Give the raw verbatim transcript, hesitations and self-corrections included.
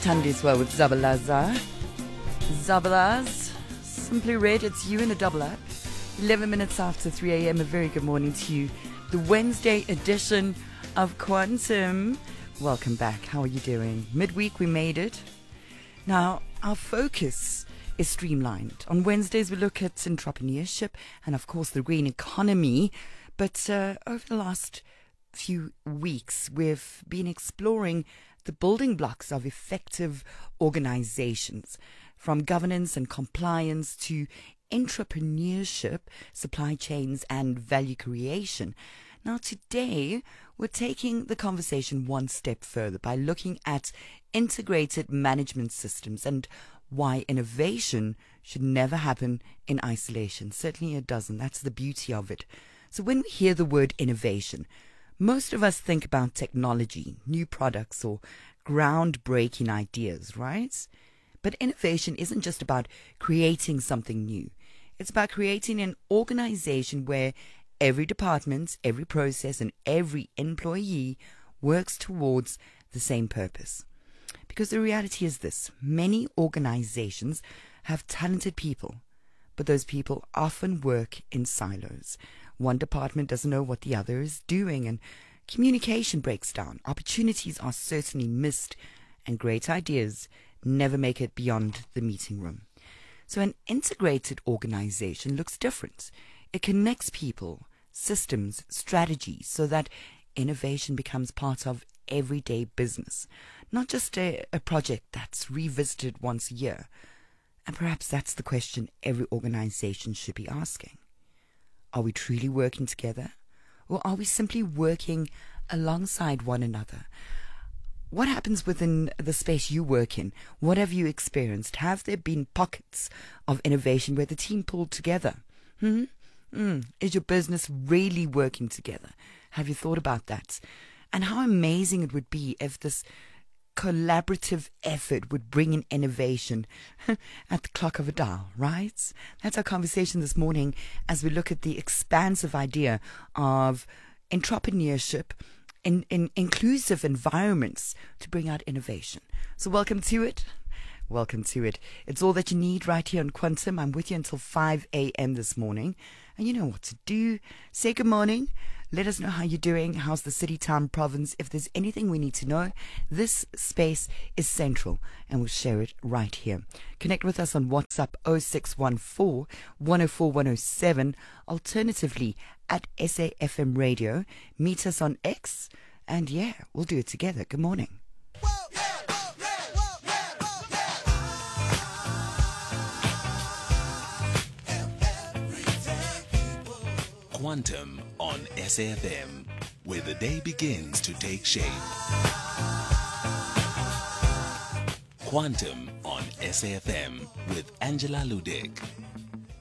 Tandiswa with Zabalaza. Zabalaz, simply read, it's you in a double up. eleven minutes after three a.m. A very good morning to you. The Wednesday edition of Quantum. Welcome back. How are you doing? Midweek, we made it. Now, our focus is streamlined. On Wednesdays, we look at entrepreneurship and, of course, the green economy. But uh, over the last few weeks, we've been exploring the building blocks of effective organizations, from governance and compliance to entrepreneurship, supply chains, and value creation. Now, today, we're taking the conversation one step further by looking at integrated management systems and why innovation should never happen in isolation. Certainly it doesn't. That's the beauty of it. So when we hear the word innovation, most of us think about technology, new products, or groundbreaking ideas, right? But innovation isn't just about creating something new. It's about creating an organization where every department, every process, and every employee works towards the same purpose. Because the reality is this: many organizations have talented people, but those people often work in silos. One department doesn't know what the other is doing, and communication breaks down. Opportunities are certainly missed, and great ideas never make it beyond the meeting room. So an integrated organization looks different. It connects people, systems, strategies, so that innovation becomes part of everyday business, not just a, a project that's revisited once a year. And perhaps that's the question every organization should be asking. Are we truly working together, or are we simply working alongside one another? What happens within the space you work in? What have you experienced? Have there been pockets of innovation where the team pulled together? Hmm? Mm. Is your business really working together? Have you thought about that? And how amazing it would be if this collaborative effort would bring in innovation at the clock of a dial, right? That's our conversation this morning as we look at the expansive idea of entrepreneurship in, in inclusive environments to bring out innovation. So welcome to it. Welcome to it. It's all that you need right here on Quantum. I'm with you until five a.m. this morning. And you know what to do. Say good morning. Let us know how you're doing. How's the city, town, province? If there's anything we need to know, this space is central, and we'll share it right here. Connect with us on WhatsApp oh six one four, one oh four, one oh seven. Alternatively, at S A F M Radio. Meet us on X. And yeah, we'll do it together. Good morning. Quantum on S A F M, where the day begins to take shape. Quantum on S A F M with Angela Ludick.